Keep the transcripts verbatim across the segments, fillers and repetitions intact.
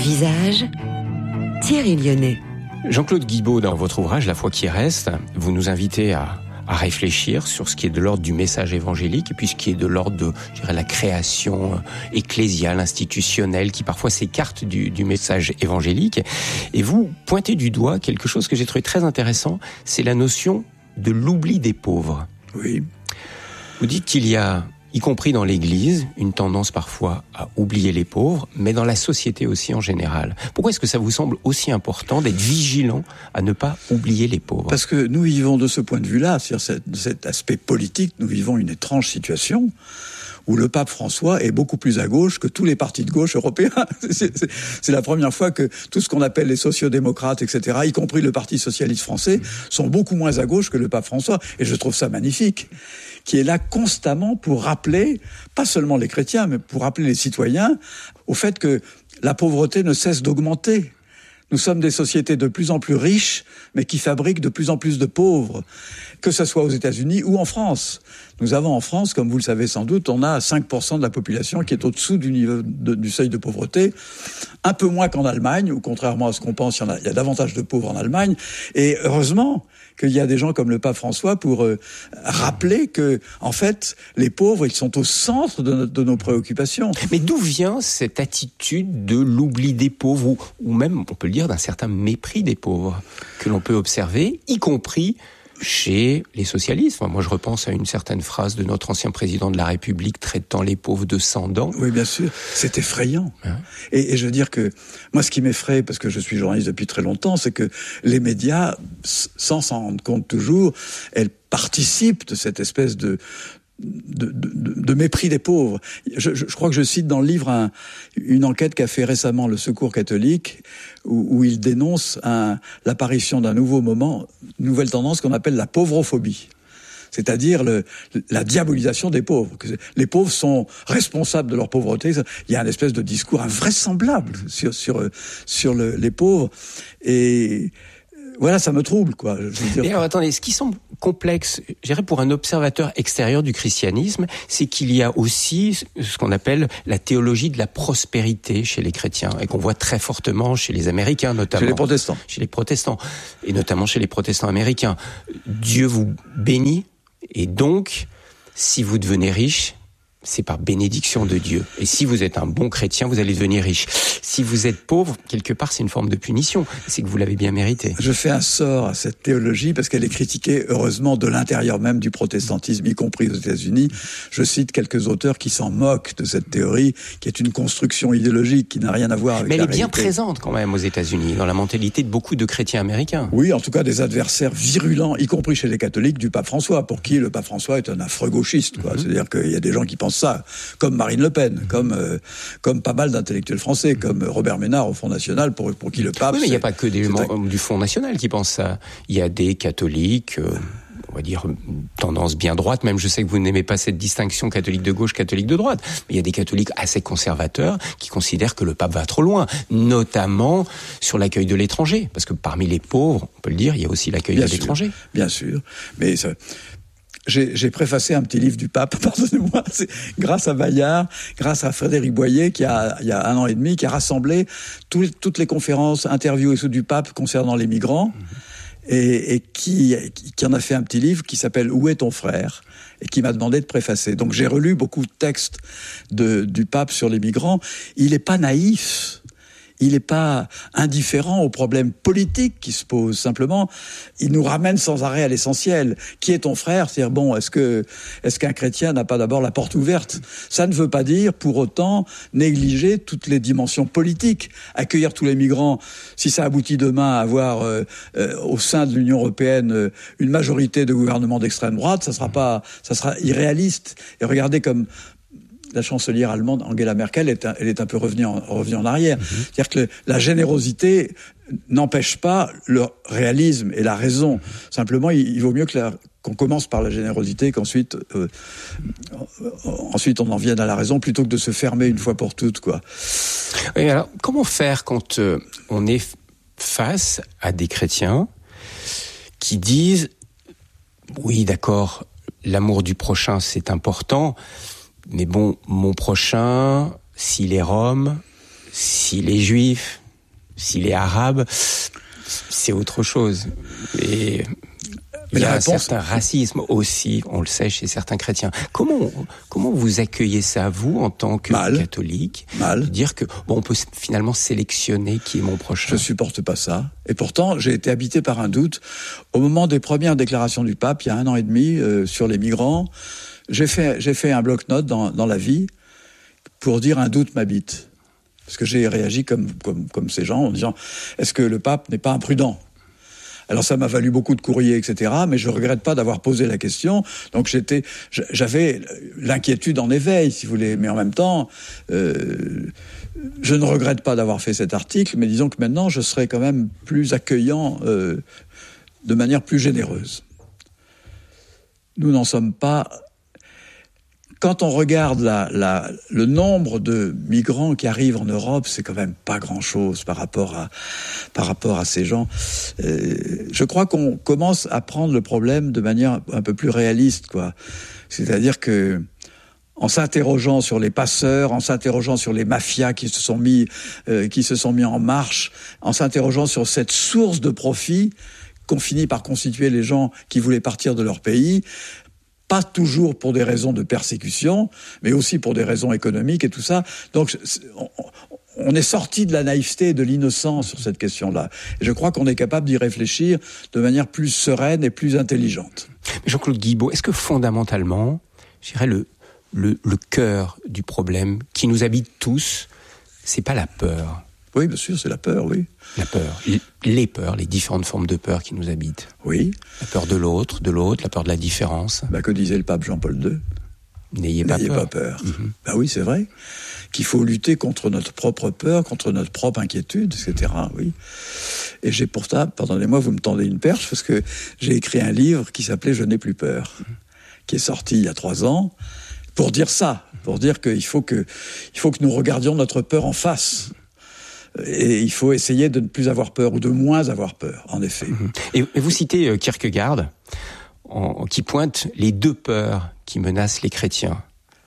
Visage, Thierry Lyonnais. Jean-Claude Guibaud, dans votre ouvrage « La foi qui reste », vous nous invitez à, à réfléchir sur ce qui est de l'ordre du message évangélique et puis ce qui est de l'ordre de, je dirais, la création ecclésiale, institutionnelle, qui parfois s'écarte du, du message évangélique. Et vous pointez du doigt quelque chose que j'ai trouvé très intéressant, c'est la notion de l'oubli des pauvres. Oui. Vous dites qu'il y a, y compris dans l'Église, une tendance parfois à oublier les pauvres, mais dans la société aussi en général. Pourquoi est-ce que ça vous semble aussi important d'être vigilant à ne pas oublier les pauvres ? Parce que nous vivons de ce point de vue-là, c'est-à-dire cet, cet aspect politique, nous vivons une étrange situation où le pape François est beaucoup plus à gauche que tous les partis de gauche européens. C'est, c'est, c'est la première fois que tout ce qu'on appelle les sociodémocrates, et cetera, y compris le Parti socialiste français, sont beaucoup moins à gauche que le pape François. Et je trouve ça magnifique, qui est là constamment pour rappeler, pas seulement les chrétiens, mais pour rappeler les citoyens au fait que la pauvreté ne cesse d'augmenter. Nous sommes des sociétés de plus en plus riches, mais qui fabriquent de plus en plus de pauvres, que ce soit aux États-Unis ou en France. Nous avons en France, comme vous le savez sans doute, on a cinq pour cent de la population qui est au-dessous du niveau de, du seuil de pauvreté, un peu moins qu'en Allemagne, où contrairement à ce qu'on pense, il y, en a, il y a davantage de pauvres en Allemagne. Et heureusement qu'il y a des gens comme le pape François pour euh, rappeler que, en fait, les pauvres, ils sont au centre de, notre, de nos préoccupations. Mais d'où vient cette attitude de l'oubli des pauvres, ou, ou même, on peut le dire, d'un certain mépris des pauvres, que l'on peut observer, y compris chez les socialistes? Enfin, moi, je repense à une certaine phrase de notre ancien président de la République traitant les pauvres de sans dents. Oui, bien sûr. C'est effrayant. Hein? Et, et je veux dire que, moi, ce qui m'effraie, parce que je suis journaliste depuis très longtemps, c'est que les médias, sans s'en rendre compte toujours, elles participent de cette espèce de De, de, de mépris des pauvres. Je, je, je crois que je cite dans le livre un, une enquête qu'a fait récemment le Secours catholique, où, où il dénonce un, l'apparition d'un nouveau moment, une nouvelle tendance qu'on appelle la pauvrophobie. C'est-à-dire le, la diabolisation des pauvres. Les pauvres sont responsables de leur pauvreté. Il y a une espèce de discours invraisemblable sur, sur, sur le, les pauvres. Et voilà, ça me trouble, quoi. Je veux dire. Et alors, attendez, ce qui semble complexe, je dirais, pour un observateur extérieur du christianisme, c'est qu'il y a aussi ce qu'on appelle la théologie de la prospérité chez les chrétiens, et qu'on voit très fortement chez les Américains, notamment. Chez les protestants. Chez les protestants. Et notamment chez les protestants américains. Dieu vous bénit, et donc, si vous devenez riche, c'est par bénédiction de Dieu. Et si vous êtes un bon chrétien, vous allez devenir riche. Si vous êtes pauvre, quelque part, c'est une forme de punition. C'est que vous l'avez bien mérité. Je fais un sort à cette théologie parce qu'elle est critiquée, heureusement, de l'intérieur même du protestantisme, y compris aux États-Unis. Je cite quelques auteurs qui s'en moquent de cette théorie, qui est une construction idéologique qui n'a rien à voir avec Mais elle la est bien réalité. présente quand même aux États-Unis, dans la mentalité de beaucoup de chrétiens américains. Oui, en tout cas des adversaires virulents, y compris chez les catholiques, du pape François, pour qui le pape François est un affreux gauchiste, quoi. Mm-hmm. C'est-à-dire qu'il y a des gens qui pensent ça, comme Marine Le Pen, comme euh, comme pas mal d'intellectuels français, comme Robert Ménard au Front National, pour pour qui le pape. Oui, mais il n'y a pas que des un... membres du Front National qui pensent ça. Il y a des catholiques, euh, on va dire tendance bien droite. Même je sais que vous n'aimez pas cette distinction catholique de gauche, catholique de droite, mais il y a des catholiques assez conservateurs qui considèrent que le pape va trop loin, notamment sur l'accueil de l'étranger, parce que parmi les pauvres, on peut le dire, il y a aussi l'accueil bien de sûr, l'étranger. Bien sûr, mais ça... J'ai, j'ai préfacé un petit livre du pape, pardonnez-moi, c'est grâce à Bayard, grâce à Frédéric Boyer, qui a, il y a un an et demi, qui a rassemblé tout, toutes les conférences, interviews et sous du pape concernant les migrants, mmh. et, et qui, qui en a fait un petit livre qui s'appelle « Où est ton frère ?» et qui m'a demandé de préfacer. Donc j'ai relu beaucoup de textes de, du pape sur les migrants. Il n'est pas naïf. Il n'est pas indifférent aux problèmes politiques qui se posent. Simplement, il nous ramène sans arrêt à l'essentiel. Qui est ton frère ? C'est-à-dire, bon, est-ce que, est-ce qu'un chrétien n'a pas d'abord la porte ouverte ? Ça ne veut pas dire, pour autant, négliger toutes les dimensions politiques. Accueillir tous les migrants, si ça aboutit demain à avoir, euh, euh, au sein de l'Union européenne, euh, une majorité de gouvernements d'extrême droite, ça sera pas, ça sera irréaliste. Et regardez comme, la chancelière allemande Angela Merkel, est un, elle est un peu revenue en, revenue en arrière. Mmh. C'est-à-dire que le, la générosité n'empêche pas le réalisme et la raison. Simplement, il, il vaut mieux que la, qu'on commence par la générosité, qu'ensuite euh, ensuite on en vienne à la raison, plutôt que de se fermer une fois pour toutes, quoi. Oui, alors, comment faire quand euh, on est face à des chrétiens qui disent « Oui, d'accord, l'amour du prochain, c'est important, mais bon, mon prochain, s'il est rom, S'il est juif, s'il est arabe, c'est autre chose. Et il y a réponse... un certain racisme aussi, on le sait, chez certains chrétiens. Comment comment vous accueillez ça, vous, en tant que Mal. catholique, Mal. de dire que bon, on peut finalement sélectionner qui est mon prochain. Je supporte pas ça. Et pourtant, j'ai été habité par un doute. Au moment des premières déclarations du pape, il y a un an et demi, euh, sur les migrants, j'ai fait j'ai fait un bloc-notes dans dans la vie pour dire un doute m'habite. Parce que j'ai réagi comme comme comme ces gens en disant est-ce que le pape n'est pas imprudent ? Alors ça m'a valu beaucoup de courriers, et cetera. Mais je regrette pas d'avoir posé la question. Donc j'étais, j'avais l'inquiétude en éveil, si vous voulez. Mais en même temps, euh, je ne regrette pas d'avoir fait cet article. Mais disons que maintenant, je serai quand même plus accueillant, euh, de manière plus généreuse. Nous n'en sommes pas. Quand on regarde la, la, le nombre de migrants qui arrivent en Europe, c'est quand même pas grand-chose par rapport à, par rapport à ces gens. Euh, je crois qu'on commence à prendre le problème de manière un peu plus réaliste, quoi. C'est-à-dire que, en s'interrogeant sur les passeurs, en s'interrogeant sur les mafias qui se sont mis, euh, qui se sont mis en marche, en s'interrogeant sur cette source de profit qu'ont fini par constituer les gens qui voulaient partir de leur pays, pas toujours pour des raisons de persécution, mais aussi pour des raisons économiques et tout ça. Donc, on est sorti de la naïveté et de l'innocence sur cette question-là. Et je crois qu'on est capable d'y réfléchir de manière plus sereine et plus intelligente. Jean-Claude Guibaud, est-ce que fondamentalement, je dirais le, le, le cœur du problème qui nous habite tous, c'est pas la peur ? Oui, bien sûr, c'est la peur, oui. La peur, les peurs, les différentes formes de peur qui nous habitent. Oui. La peur de l'autre, de l'autre, la peur de la différence. Bah, que disait le pape Jean-Paul deux ? N'ayez pas N'ayez peur. pas peur. Mm-hmm. Bah oui, c'est vrai. Qu'il faut lutter contre notre propre peur, contre notre propre inquiétude, et cetera. Oui. Et j'ai pour ça, pardonnez-moi, vous me tendez une perche, parce que j'ai écrit un livre qui s'appelait « Je n'ai plus peur », qui est sorti il y a trois ans, pour dire ça, pour dire qu'il faut que, il faut que nous regardions notre peur en face. Et il faut essayer de ne plus avoir peur, ou de moins avoir peur, en effet. Et vous citez euh, Kierkegaard, en, qui pointe les deux peurs qui menacent les chrétiens.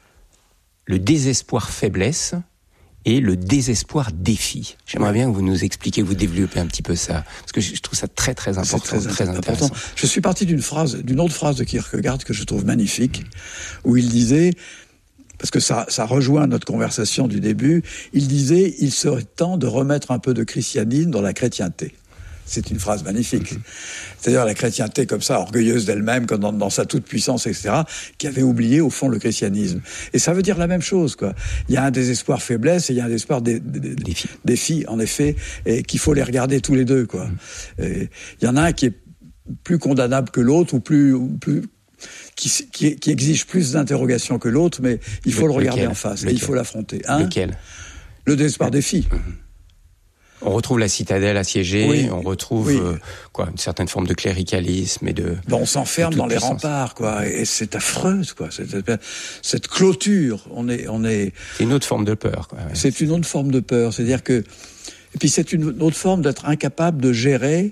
Le désespoir faiblesse et le désespoir défi. J'aimerais bien que vous nous expliquiez, que vous développez un petit peu ça, parce que je trouve ça très très important, C'est très, très intéressant. important. Je suis parti d'une phrase, d'une autre phrase de Kierkegaard que je trouve magnifique, où il disait, parce que ça, ça rejoint notre conversation du début, il disait « Il serait temps de remettre un peu de christianisme dans la chrétienté ». C'est une phrase magnifique. Mmh. C'est-à-dire la chrétienté comme ça, orgueilleuse d'elle-même, comme dans, dans sa toute-puissance, et cetera, qui avait oublié au fond le christianisme. Et ça veut dire la même chose, quoi. Il y a un désespoir faiblesse et il y a un désespoir dé, dé, défi. défi, en effet, et qu'il faut les regarder tous les deux, quoi. Mmh. Et il y en a un qui est plus condamnable que l'autre, ou plus... Ou plus Qui, qui, qui exige plus d'interrogations que l'autre, mais il faut le, le regarder lequel, en face, lequel, et il faut l'affronter. Hein lequel Le désespoir défi. Mmh. On retrouve la citadelle assiégée, oui, on retrouve oui. euh, quoi, une certaine forme de cléricalisme et de. Ben on s'enferme dans les remparts, quoi, et c'est affreux, quoi. Cette, cette clôture, on est, on est. C'est une autre forme de peur, quoi. Ouais. C'est une autre forme de peur, c'est-à-dire que, et puis c'est une autre forme d'être incapable de gérer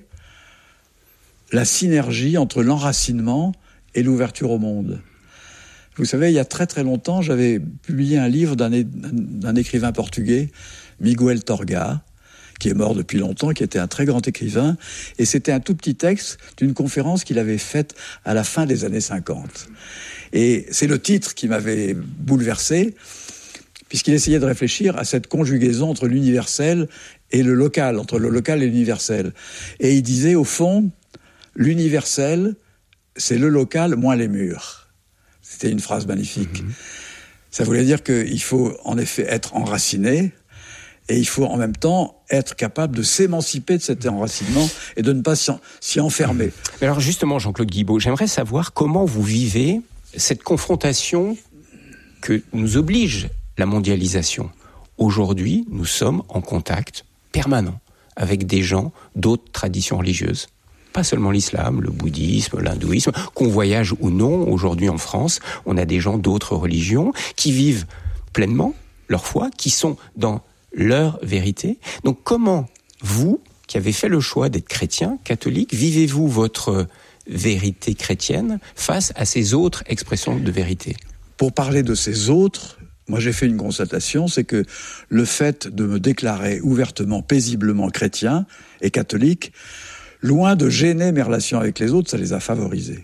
la synergie entre l'enracinement et l'ouverture au monde. Vous savez, il y a très très longtemps, j'avais publié un livre d'un, d'un écrivain portugais, Miguel Torga, qui est mort depuis longtemps, qui était un très grand écrivain, et c'était un tout petit texte d'une conférence qu'il avait faite à la fin des années cinquante. Et c'est le titre qui m'avait bouleversé, puisqu'il essayait de réfléchir à cette conjugaison entre l'universel et le local, entre le local et l'universel. Et il disait, au fond, l'universel, c'est le local moins les murs. C'était une phrase magnifique. Mmh. Ça voulait dire qu'il faut en effet être enraciné, et il faut en même temps être capable de s'émanciper de cet enracinement et de ne pas s'y, s'y enfermer. Mais alors justement, Jean-Claude Guibaud, j'aimerais savoir comment vous vivez cette confrontation que nous oblige la mondialisation. Aujourd'hui, nous sommes en contact permanent avec des gens d'autres traditions religieuses. Pas seulement l'islam, le bouddhisme, l'hindouisme, qu'on voyage ou non, aujourd'hui en France, on a des gens d'autres religions qui vivent pleinement leur foi, qui sont dans leur vérité. Donc comment, vous, qui avez fait le choix d'être chrétien, catholique, vivez-vous votre vérité chrétienne face à ces autres expressions de vérité ? Pour parler de ces autres, moi j'ai fait une constatation, c'est que le fait de me déclarer ouvertement, paisiblement chrétien et catholique, loin de gêner mes relations avec les autres, ça les a favorisés.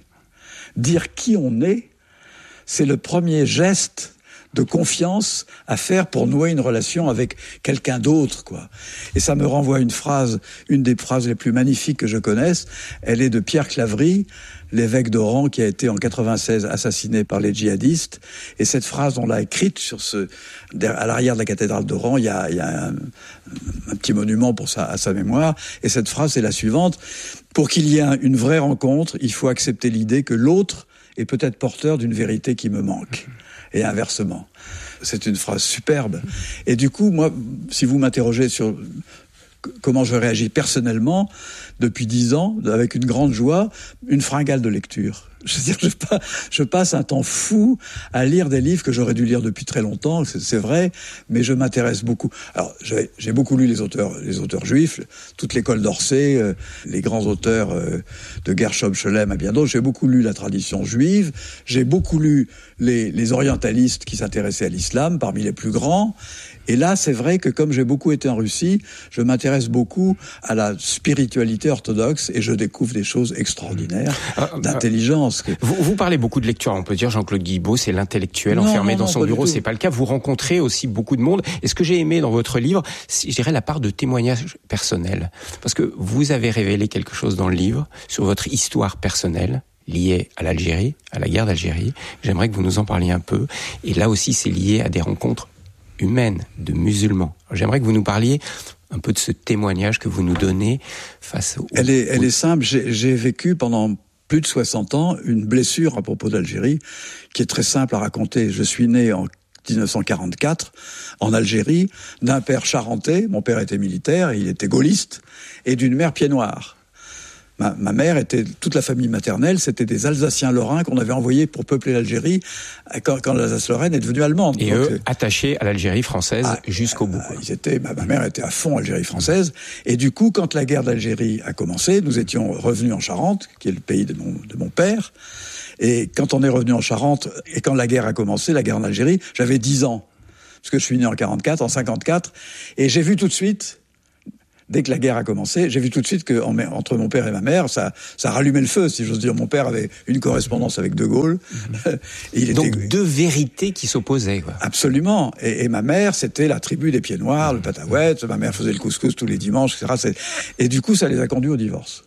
Dire qui on est, c'est le premier geste de confiance à faire pour nouer une relation avec quelqu'un d'autre, quoi. Et ça me renvoie à une phrase, une des phrases les plus magnifiques que je connaisse. Elle est de Pierre Claverie, l'évêque d'Oran qui a été en quatre-vingt-seize assassiné par les djihadistes. Et cette phrase, on l'a écrite sur ce, à l'arrière de la cathédrale d'Oran. Il y a, il y a un, un petit monument pour sa, à sa mémoire. Et cette phrase est la suivante. Pour qu'il y ait une vraie rencontre, il faut accepter l'idée que l'autre est peut-être porteur d'une vérité qui me manque. Et inversement. C'est une phrase superbe. Et du coup, moi, si vous m'interrogez sur comment je réagis personnellement, depuis dix ans, avec une grande joie, une fringale de lecture. Je veux dire, je, pas, je passe un temps fou à lire des livres que j'aurais dû lire depuis très longtemps, c'est, c'est vrai, mais je m'intéresse beaucoup. Alors, j'ai, j'ai beaucoup lu les auteurs, les auteurs juifs, toute l'école d'Orsay, euh, les grands auteurs euh, de Gershom Scholem et bien d'autres. J'ai beaucoup lu la tradition juive. J'ai beaucoup lu les, les orientalistes qui s'intéressaient à l'islam, parmi les plus grands. Et là, c'est vrai que comme j'ai beaucoup été en Russie, je m'intéresse beaucoup à la spiritualité orthodoxe et je découvre des choses extraordinaires ah, d'intelligence. Vous, vous parlez beaucoup de lecture, on peut dire Jean-Claude Guilbault, c'est l'intellectuel non, enfermé non, dans non, son bureau, c'est pas le cas. Vous rencontrez aussi beaucoup de monde. Et ce que j'ai aimé dans votre livre, c'est, je dirais, la part de témoignage personnel. Parce que vous avez révélé quelque chose dans le livre sur votre histoire personnelle, liée à l'Algérie, à la guerre d'Algérie. J'aimerais que vous nous en parliez un peu. Et là aussi, c'est lié à des rencontres humaine, de musulmans. J'aimerais que vous nous parliez un peu de ce témoignage que vous nous donnez face au... Elle est, elle est simple. J'ai, j'ai vécu pendant plus de soixante ans une blessure à propos d'Algérie qui est très simple à raconter. Je suis né en dix-neuf cent quarante-quatre en Algérie d'un père charentais, mon père était militaire, il était gaulliste, et d'une mère pied-noir. Ma, ma mère était, toute la famille maternelle, c'était des Alsaciens-Lorrains qu'on avait envoyés pour peupler l'Algérie quand, quand l'Alsace-Lorraine est devenue allemande. Et donc, eux, attachés à l'Algérie française ah, jusqu'au bout. Quoi. Ils étaient, ma, ma mère était à fond Algérie française. Et du coup, quand la guerre d'Algérie a commencé, nous étions revenus en Charente, qui est le pays de mon, de mon père. Et quand on est revenu en Charente, et quand la guerre a commencé, la guerre en Algérie, j'avais dix ans. Parce que je suis né en quarante-quatre, en cinquante-quatre. Et j'ai vu tout de suite... Dès que la guerre a commencé, j'ai vu tout de suite que en, entre mon père et ma mère, ça, ça rallumait le feu, si j'ose dire. Mon père avait une correspondance avec De Gaulle. Mmh. Et il Donc était... deux vérités qui s'opposaient, quoi. Absolument. Et, et ma mère, c'était la tribu des pieds noirs, mmh. le pataouette. Ma mère faisait le couscous tous les dimanches, et cetera. C'est... Et du coup, ça les a conduits au divorce.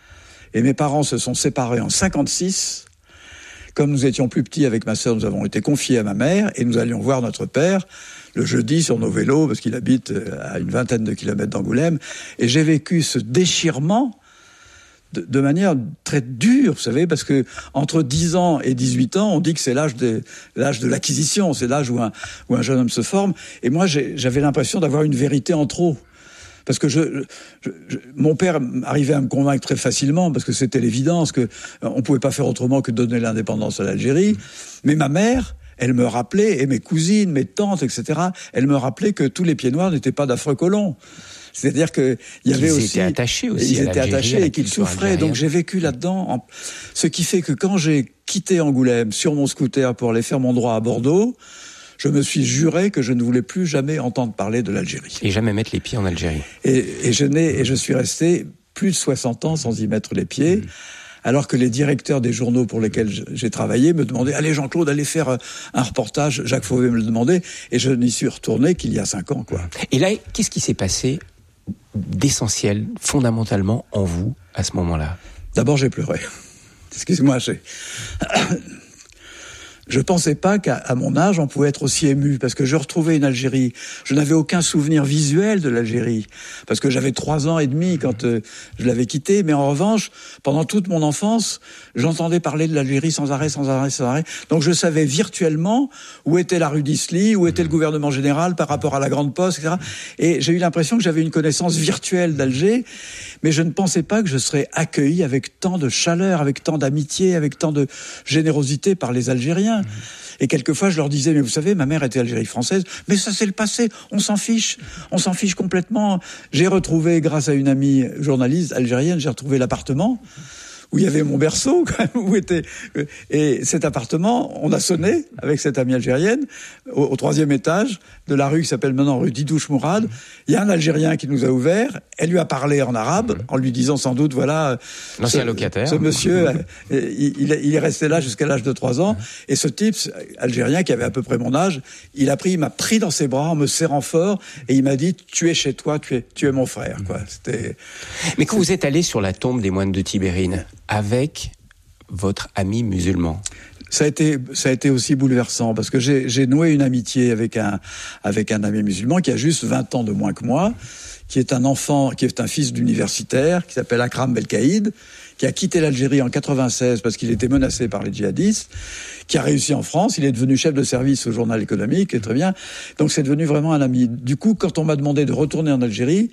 Et mes parents se sont séparés en cinquante-six. Comme nous étions plus petits avec ma sœur, nous avons été confiés à ma mère et nous allions voir notre père le jeudi sur nos vélos, parce qu'il habite à une vingtaine de kilomètres d'Angoulême. Et j'ai vécu ce déchirement de, de manière très dure, vous savez, parce que entre dix ans et dix-huit ans, on dit que c'est l'âge de, l'âge de l'acquisition, c'est l'âge où un, où un jeune homme se forme. Et moi, j'ai, j'avais l'impression d'avoir une vérité en trop. Parce que je, je, je, mon père arrivait à me convaincre très facilement, parce que c'était l'évidence que on pouvait pas faire autrement que de donner l'indépendance à l'Algérie. Mais ma mère, elle me rappelait, et mes cousines, mes tantes, et cetera, elle me rappelait que tous les pieds noirs n'étaient pas d'affreux colons. C'est-à-dire que il y avait ils aussi, étaient attachés aussi, ils étaient attachés et qu'ils souffraient. Algérienne. Donc j'ai vécu là-dedans, en, ce qui fait que quand j'ai quitté Angoulême sur mon scooter pour aller faire mon droit à Bordeaux, je me suis juré que je ne voulais plus jamais entendre parler de l'Algérie. Et jamais mettre les pieds en Algérie. Et, et je n'ai, et je suis resté plus de soixante ans sans y mettre les pieds. Mmh. Alors que les directeurs des journaux pour lesquels j'ai travaillé me demandaient « Allez Jean-Claude, allez faire un reportage », Jacques Fauvet me le demandait, et je n'y suis retourné qu'il y a cinq ans, quoi. Et là, qu'est-ce qui s'est passé d'essentiel, fondamentalement, en vous, à ce moment-là ? D'abord, j'ai pleuré. Excuse-moi, j'ai... Je pensais pas qu'à à mon âge, on pouvait être aussi ému, parce que je retrouvais une Algérie. Je n'avais aucun souvenir visuel de l'Algérie, parce que j'avais trois ans et demi quand euh, je l'avais quittée. Mais en revanche, pendant toute mon enfance, j'entendais parler de l'Algérie sans arrêt, sans arrêt, sans arrêt. Donc je savais virtuellement où était la rue d'Isly, où était le gouvernement général par rapport à la Grande Poste, et cetera. Et j'ai eu l'impression que j'avais une connaissance virtuelle d'Alger, mais je ne pensais pas que je serais accueilli avec tant de chaleur, avec tant d'amitié, avec tant de générosité par les Algériens. Et quelquefois, je leur disais, mais vous savez, ma mère était Algérie française, mais ça c'est le passé, on s'en fiche, on s'en fiche complètement. J'ai retrouvé, grâce à une amie journaliste algérienne, j'ai retrouvé l'appartement où il y avait mon berceau, quand même, où était, et cet appartement, on a sonné avec cette amie algérienne, au, au troisième étage de la rue qui s'appelle maintenant rue Didouche Mourad. Il y a un Algérien qui nous a ouvert, elle lui a parlé en arabe, en lui disant sans doute, voilà, l'ancien ce, locataire. Ce monsieur, il, il, il est resté là jusqu'à l'âge de trois ans, et ce type, algérien, qui avait à peu près mon âge, il a pris, il m'a pris dans ses bras en me serrant fort, et il m'a dit, tu es chez toi, tu es, tu es mon frère, quoi. C'était... Mais quand vous êtes allé sur la tombe des moines de Tibérine, avec votre ami musulman, Ça a été, ça a été aussi bouleversant parce que j'ai, j'ai noué une amitié avec un, avec un ami musulman qui a juste vingt ans de moins que moi, qui est un enfant, qui est un fils d'universitaire, qui s'appelle Akram Belkaïd, qui a quitté l'Algérie en quatre-vingt-seize parce qu'il était menacé par les djihadistes, qui a réussi en France, il est devenu chef de service au journal économique, et très bien. Donc c'est devenu vraiment un ami. Du coup, quand on m'a demandé de retourner en Algérie,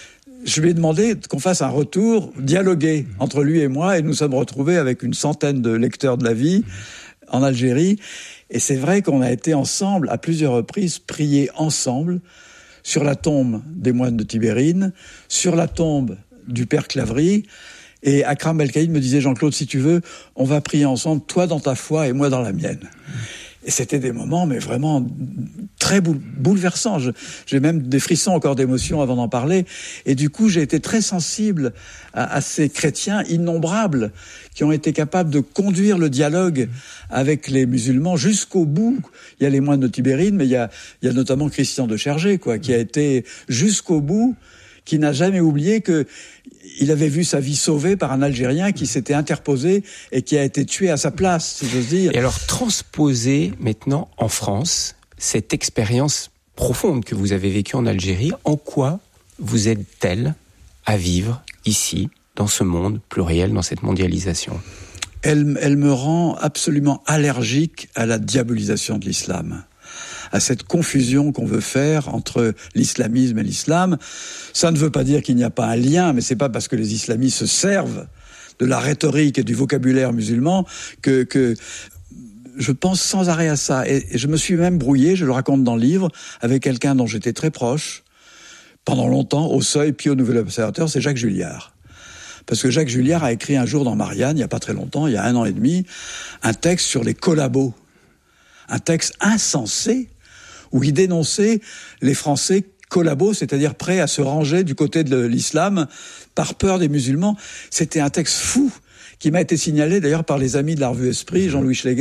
je lui ai demandé qu'on fasse un retour dialogué entre lui et moi, et nous sommes retrouvés avec une centaine de lecteurs de la vie en Algérie. Et c'est vrai qu'on a été ensemble, à plusieurs reprises, prier ensemble sur la tombe des moines de Tibérine, sur la tombe du père Claverie. Et Akram Belkaïd me disait, Jean-Claude, si tu veux, on va prier ensemble, toi dans ta foi et moi dans la mienne. Et c'était des moments, mais vraiment très bouleversants. Je, j'ai même des frissons encore d'émotion avant d'en parler. Et du coup, j'ai été très sensible à, à ces chrétiens innombrables qui ont été capables de conduire le dialogue avec les musulmans jusqu'au bout. Il y a les moines de Tibérine, mais il y a, il y a notamment Christian de Chergé, quoi, qui a été jusqu'au bout, qui n'a jamais oublié que il avait vu sa vie sauvée par un Algérien qui s'était interposé et qui a été tué à sa place, si j'ose dire. Et alors, transposer maintenant en France cette expérience profonde que vous avez vécue en Algérie, en quoi vous aide-t-elle à vivre ici, dans ce monde pluriel, dans cette mondialisation ? Elle, elle me rend absolument allergique à la diabolisation de l'islam, à cette confusion qu'on veut faire entre l'islamisme et l'islam. Ça ne veut pas dire qu'il n'y a pas un lien, mais c'est pas parce que les islamistes se servent de la rhétorique et du vocabulaire musulman que, que je pense sans arrêt à ça. Et, et je me suis même brouillé, je le raconte dans le livre, avec quelqu'un dont j'étais très proche, pendant longtemps, au Seuil, puis au Nouvel Observateur, c'est Jacques Julliard. Parce que Jacques Julliard a écrit un jour dans Marianne, il n'y a pas très longtemps, il y a un an et demi, un texte sur les collabos. Un texte insensé, où il dénonçait les Français collabos, c'est-à-dire prêts à se ranger du côté de l'islam par peur des musulmans. C'était un texte fou qui m'a été signalé d'ailleurs par les amis de la revue Esprit, Jean-Louis Schlegel,